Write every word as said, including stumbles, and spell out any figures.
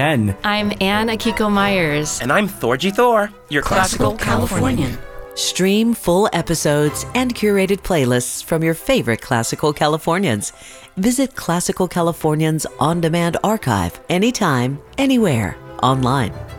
N. I'm Anne Akiko Myers. And I'm Thorgy Thor, your classical, Classical Californian. Californian. Stream full episodes and curated playlists from your favorite Classical Californians. Visit Classical Californians On Demand Archive anytime, anywhere, online.